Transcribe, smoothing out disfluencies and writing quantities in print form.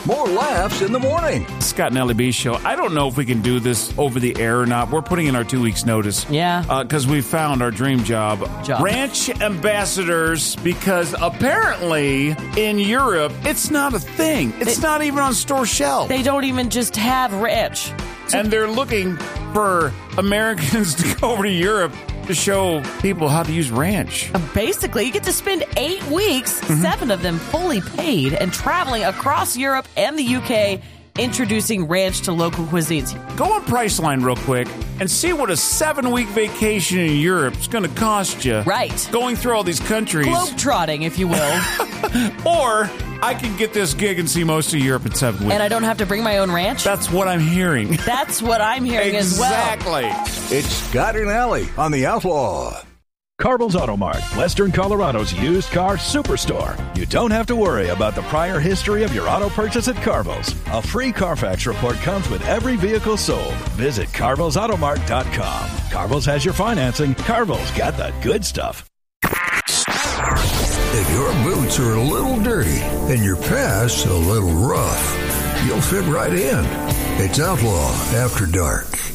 more laughs in the morning. Scott and Ellie B show. I don't know if we can do this over the air or not. We're putting in our 2 weeks notice. Yeah. Because we found our dream job. Ranch ambassadors, because apparently in Europe, it's not a thing. It's not even on store shelves. They don't even just have ranch. And they're looking for Americans to go over to Europe to show people how to use ranch. Basically, you get to spend 8 weeks, 7 of them fully paid, and traveling across Europe and the UK, introducing ranch to local cuisines. Go on Priceline real quick and see what a 7-week vacation in Europe is going to cost you. Right. Going through all these countries. Globe-trotting, if you will. Or I can get this gig and see most of Europe in 7 weeks. And I don't have to bring my own ranch? That's what I'm hearing. That's what I'm hearing as well. Exactly. It's Scott and Ellie on The Outlaw. Carville's Auto Mart, Western Colorado's used car superstore. You don't have to worry about the prior history of your auto purchase at Carville's. A free Carfax report comes with every vehicle sold. Visit CarvillesAutoMart.com. Carville's has your financing. Carville's got the good stuff. If your boots are a little dirty and your past a little rough, you'll fit right in. It's Outlaw After Dark.